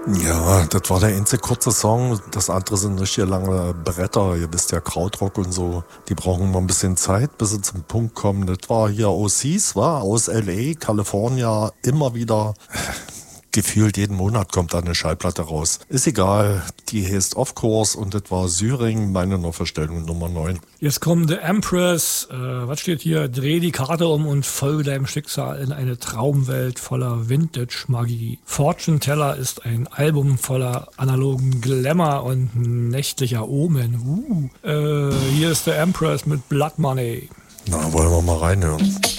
Ja, das war der einzige kurze Song. Das andere sind richtig lange Bretter. Ihr wisst ja, Krautrock und so. Die brauchen immer ein bisschen Zeit, bis sie zum Punkt kommen. Das war hier OCs, war aus L.A., California, immer wieder. Gefühlt jeden Monat kommt da eine Schallplatte raus. Ist egal, die heißt Of Course und das war Syring, meine Neuverstellung Nummer 9. Jetzt kommt The Empress, was steht hier? Dreh die Karte um und folge deinem Schicksal in eine Traumwelt voller Vintage-Magie. Fortune Teller ist ein Album voller analogen Glamour und nächtlicher Omen. Hier ist The Empress mit Blood Money. Na, wollen wir mal reinhören.